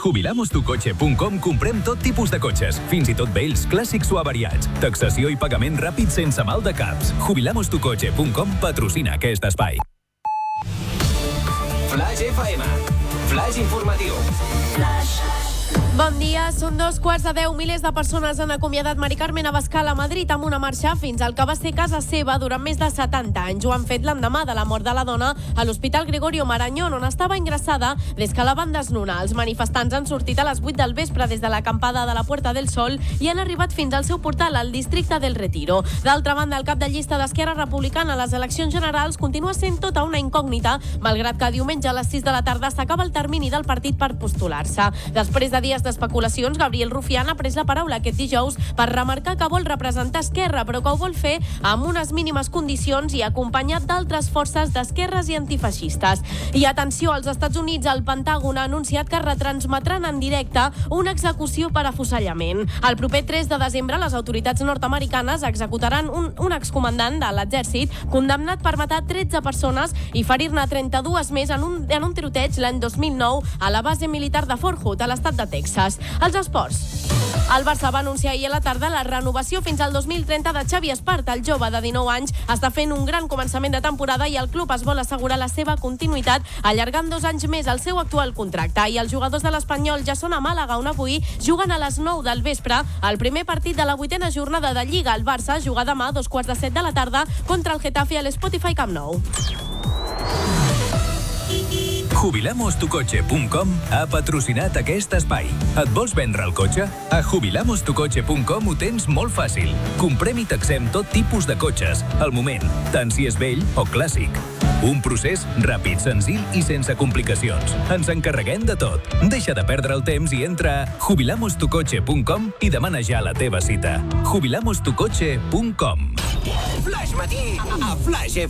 jubilamostucoche.com comprem tot tipus de cotxes, fins i tot vells, clàssics o avariats. Taxació i pagament ràpid sense mal de caps. Jubilamostucoche.com patrocina aquest espai. Flash FM. Flash informatiu. Bon dia, són 9:15. Milers de persones han acomiadat Mari Carmen Abascal a Madrid amb una marxa fins al que va ser casa seva durant més de 70 anys. Ho han fet l'endemà de la mort de la dona a l'Hospital Gregorio Marañón, on estava ingressada des que la van desnonar. Els manifestants han sortit a les 8 del vespre des de l'acampada de la Puerta del Sol i han arribat fins al seu portal al districte del Retiro. D'altra banda, el cap de llista d'Esquerra Republicana a les eleccions generals continua sent tota una incògnita, malgrat que diumenge a les 6 de la tarda s'acaba el termini del partit per postular-se. Després de dies d'especulacions, Gabriel Rufián ha pres la paraula aquest dijous per remarcar que vol representar Esquerra, però que ho vol fer amb unes mínimes condicions i acompanyat d'altres forces d'esquerres i antifeixistes. I atenció, als Estats Units, el Pentàgon ha anunciat que retransmetran en directe una execució per afusellament. El proper 3 de desembre, les autoritats nord-americanes executaran un excomandant de l'exèrcit condemnat per matar 13 persones i ferir-ne 32 més en un tiroteig l'any 2009 a la base militar de Fort Hood, a l'estat de Texas. Els esports. El Barça va anunciar ahir a la tarda la renovació fins al 2030 de Xavi Espart. El jove de 19 anys està fent un gran començament de temporada i el club es vol assegurar la seva continuïtat allargant 2 anys més el seu actual contracte. I els jugadors de l'Espanyol ja són a Màlaga, on avui juguen a les 9 del vespre el primer partit de la 8a jornada de Lliga. El Barça juga demà a 6:45 de la tarda contra el Getafe a l'Spotify Camp Nou. Jubilamostucoche.com ha patrocinat aquest espai. Et vols vendre el cotxe? A jubilamostucoche.com ho tens molt fàcil. Comprem i taxem tot tipus de cotxes, al moment, tant si és vell o clàssic. Un procés ràpid, senzill i sense complicacions. Ens encarreguem de tot. Deixa de perdre el temps i entra a jubilamostucoche.com i demana ja la teva cita. jubilamostucoche.com. Flash matí a Flash FM.